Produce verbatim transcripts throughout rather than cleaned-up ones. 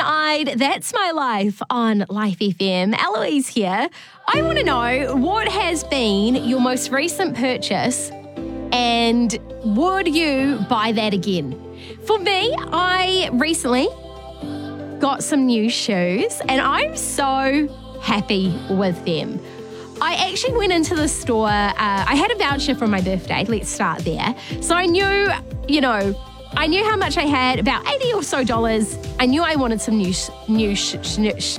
Keen-eyed, that's my life on Life F M. Eloise here. I want to know, what has been your most recent purchase and would you buy that again? For me, I recently got some new shoes and I'm so happy with them. I actually went into the store. Uh, I had a voucher for my birthday. Let's start there. So I knew, you know, I knew how much I had, about eighty or so dollars. I knew I wanted some new, sh- new, sh- sh- sh-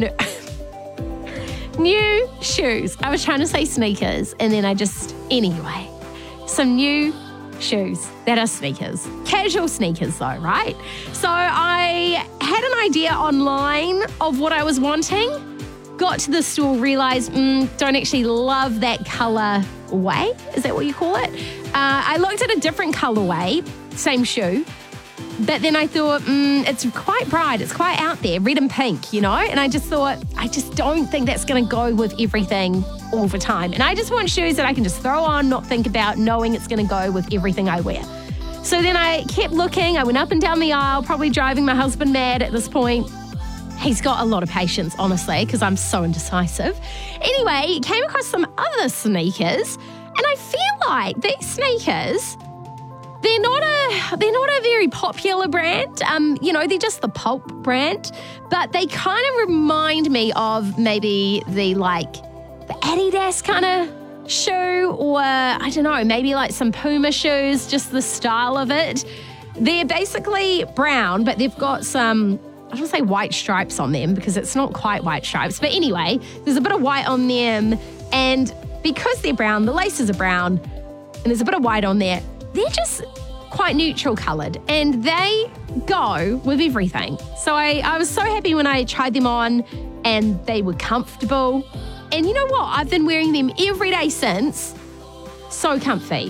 new shoes. I was trying to say sneakers, and then I just, anyway, some new shoes that are sneakers. Casual sneakers though, right? So I had an idea online of what I was wanting. Got to the store, realised, mm, don't actually love that colourway. Is that what you call it? Uh, I looked at a different colourway, same shoe. But then I thought, mm, it's quite bright. It's quite out there, red and pink, you know? And I just thought, I just don't think that's going to go with everything all the time. And I just want shoes that I can just throw on, not think about, knowing it's going to go with everything I wear. So then I kept looking. I went up and down the aisle, probably driving my husband mad at this point. He's got a lot of patience, honestly, because I'm so indecisive. Anyway, came across some other sneakers, and I feel like these sneakers, they're not a they're not a very popular brand. Um, you know, they're just the Pulp brand, but they kind of remind me of maybe the like the Adidas kind of shoe, or I don't know, maybe like some Puma shoes. Just the style of it. They're basically brown, but they've got some, I don't say white stripes on them because it's not quite white stripes. But anyway, there's a bit of white on them. And because they're brown, the laces are brown, and there's a bit of white on there, they're just quite neutral coloured. And they go with everything. So I, I was so happy when I tried them on and they were comfortable. And you know what? I've been wearing them every day since. So comfy.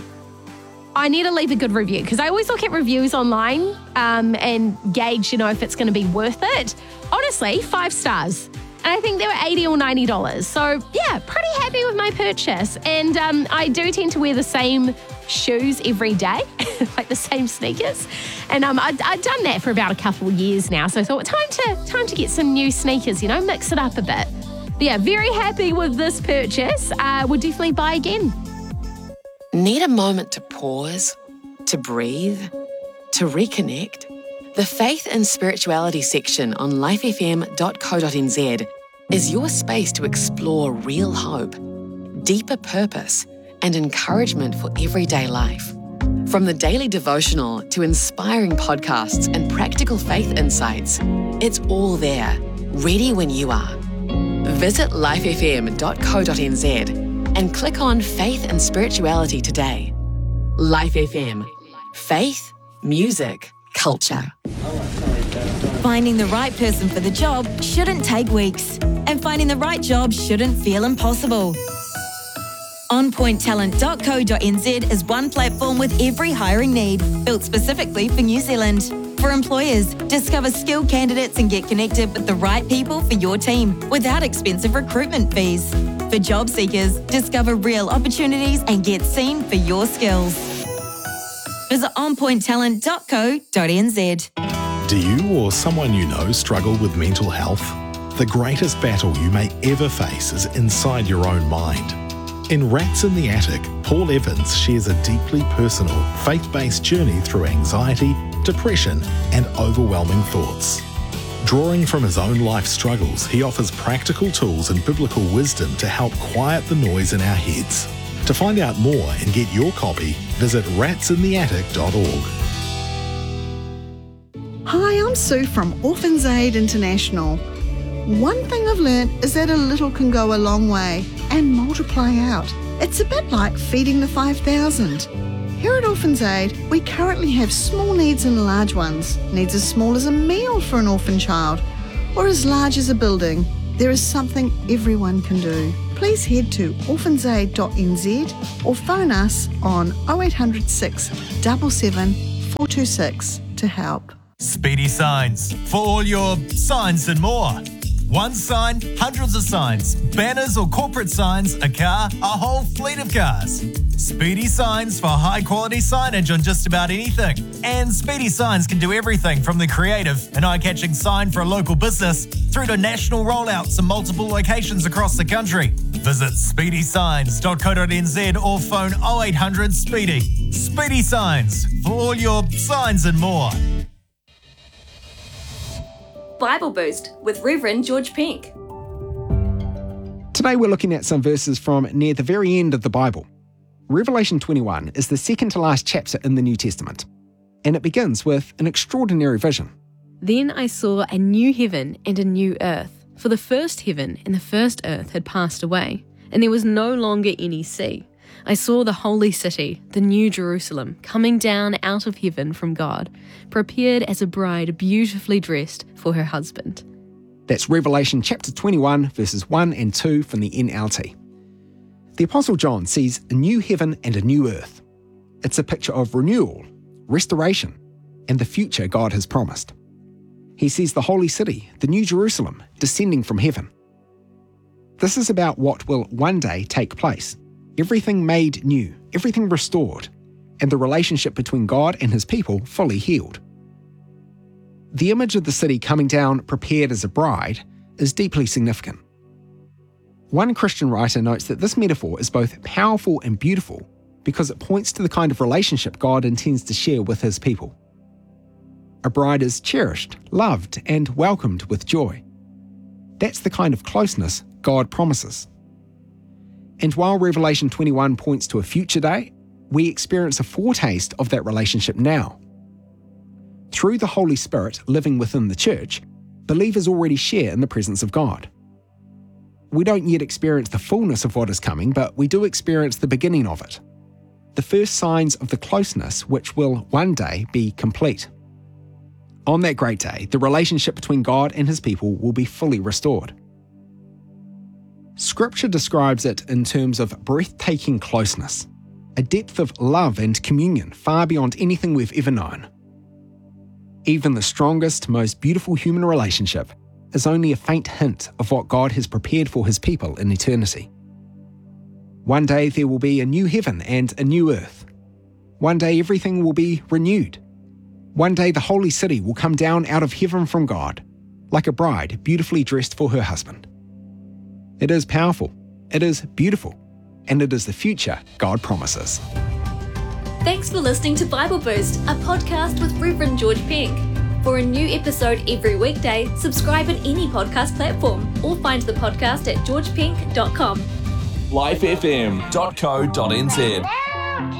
I need to leave a good review because I always look at reviews online um, and gauge, you know, if it's going to be worth it. Honestly, five stars. And I think they were eighty dollars or ninety dollars. So, yeah, pretty happy with my purchase. And um, I do tend to wear the same shoes every day, like the same sneakers. And um, I, I've done that for about a couple of years now. So I thought, time to, time to get some new sneakers, you know, mix it up a bit. But yeah, very happy with this purchase. Uh, would definitely buy again. Need a moment to pause, to breathe, to reconnect? The Faith and Spirituality section on life f m dot co dot n z is your space to explore real hope, deeper purpose, and encouragement for everyday life. From the daily devotional to inspiring podcasts and practical faith insights, it's all there, ready when you are. Visit life f m dot co dot n z and click on Faith and Spirituality today. Life F M. Faith, music, culture. Finding the right person for the job shouldn't take weeks, and finding the right job shouldn't feel impossible. on point talent dot co dot n z is one platform with every hiring need, built specifically for New Zealand. For employers, discover skilled candidates and get connected with the right people for your team without expensive recruitment fees. For job seekers, discover real opportunities and get seen for your skills. Visit on point talent dot co dot n z. Do you or someone you know struggle with mental health? The greatest battle you may ever face is inside your own mind. In Rats in the Attic, Paul Evans shares a deeply personal, faith-based journey through anxiety, depression, and overwhelming thoughts. Drawing from his own life struggles, he offers practical tools and biblical wisdom to help quiet the noise in our heads. To find out more and get your copy, visit rats in the attic dot org. Hi, I'm Sue from Orphans Aid International. One thing I've learnt is that a little can go a long way and multiply out. It's a bit like feeding the five thousand. Here at Orphans Aid, we currently have small needs and large ones. Needs as small as a meal for an orphan child, or as large as a building. There is something everyone can do. Please head to orphans aid dot n z or phone us on oh eight hundred six, seven seven, four two six to help. Speedy Signs, for all your signs and more. One sign, hundreds of signs. Banners or corporate signs, a car, a whole fleet of cars. Speedy Signs for high-quality signage on just about anything. And Speedy Signs can do everything from the creative, an eye-catching sign for a local business, through to national rollouts in multiple locations across the country. Visit speedy signs dot co dot n z or phone oh eight hundred Speedy. Speedy Signs, for all your signs and more. Bible Boost with Reverend George Pink. Today we're looking at some verses from near the very end of the Bible. Revelation twenty-one is the second to last chapter in the New Testament, and it begins with an extraordinary vision. Then I saw a new heaven and a new earth, for the first heaven and the first earth had passed away, and there was no longer any sea. I saw the holy city, the new Jerusalem, coming down out of heaven from God, prepared as a bride beautifully dressed for her husband. That's Revelation chapter twenty-one, verses one and two from the N L T. The Apostle John sees a new heaven and a new earth. It's a picture of renewal, restoration, and the future God has promised. He sees the holy city, the new Jerusalem, descending from heaven. This is about what will one day take place. Everything made new, everything restored, and the relationship between God and his people fully healed. The image of the city coming down prepared as a bride is deeply significant. One Christian writer notes that this metaphor is both powerful and beautiful because it points to the kind of relationship God intends to share with his people. A bride is cherished, loved, and welcomed with joy. That's the kind of closeness God promises. And while Revelation twenty-one points to a future day, we experience a foretaste of that relationship now. Through the Holy Spirit living within the church, believers already share in the presence of God. We don't yet experience the fullness of what is coming, but we do experience the beginning of it. The first signs of the closeness which will one day be complete. On that great day, the relationship between God and his people will be fully restored. Scripture describes it in terms of breathtaking closeness, a depth of love and communion far beyond anything we've ever known. Even the strongest, most beautiful human relationship is only a faint hint of what God has prepared for his people in eternity. One day there will be a new heaven and a new earth. One day everything will be renewed. One day the holy city will come down out of heaven from God, like a bride beautifully dressed for her husband. It is powerful, it is beautiful, and it is the future God promises. Thanks for listening to Bible Boost, a podcast with Reverend George Pink. For a new episode every weekday, subscribe in any podcast platform or find the podcast at george pink dot com. life f m dot co dot n z